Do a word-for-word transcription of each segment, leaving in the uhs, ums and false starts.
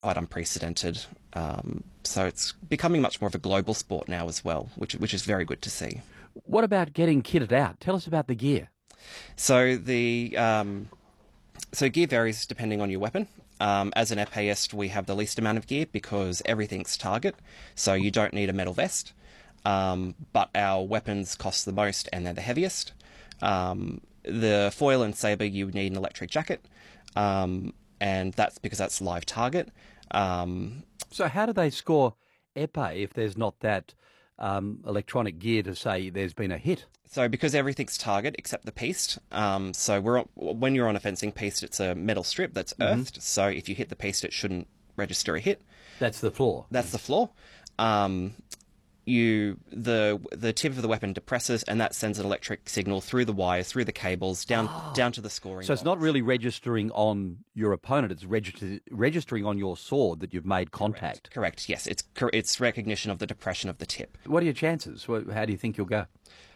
quite unprecedented. Um, so it's becoming much more of a global sport now as well, which which is very good to see. What about getting kitted out? Tell us about the gear. So the um, so gear varies depending on your weapon. Um, as an epéiste, we have the least amount of gear because everything's target, so you don't need a metal vest. Um, but our weapons cost the most and they're the heaviest. Um, the foil and saber, you need an electric jacket, um, and that's because that's live target. Um, so how do they score épée if there's not that um, electronic gear to say there's been a hit? So because everything's target except the piste, um, so we're on, when you're on a fencing piste, it's a metal strip that's Mm-hmm. earthed. So if you hit the piste, it shouldn't register a hit. That's the floor. That's the floor. Um, you the the tip of the weapon depresses, and that sends an electric signal through the wires, through the cables, down Oh. down to the scoring. So it's box. not really registering on your opponent; it's register- registering on your sword that you've made contact. Correct. Yes, it's cor- it's recognition of the depression of the tip. What are your chances? Wh- How do you think you'll go?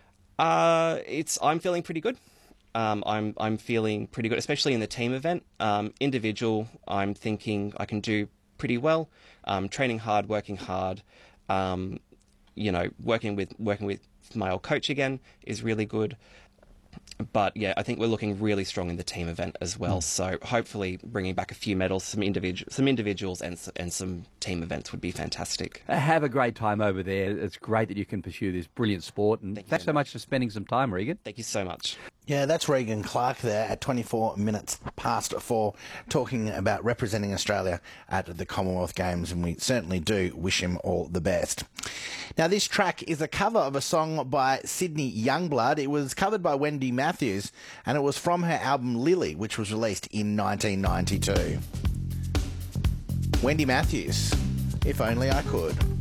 Uh, it's I'm feeling pretty good. Um, I'm I'm feeling pretty good, especially in the team event. Um, individual, I'm thinking I can do pretty well. Um, training hard, working hard. Um, you know, working with working with my old coach again is really good. But yeah, I think we're looking really strong in the team event as well. Mm. So hopefully, bringing back a few medals, some individual, some individuals, and and some team events would be fantastic. Have a great time over there. It's great that you can pursue this brilliant sport. And Thank thanks so much for spending some time, Regan. Thank you so much. Yeah, that's Regan Clark there at twenty-four minutes past four, talking about representing Australia at the Commonwealth Games, and we certainly do wish him all the best. Now, this track is a cover of a song by Sydney Youngblood. It was covered by Wendy Matthews, and it was from her album Lily, which was released in nineteen ninety-two. Wendy Matthews, If Only I Could.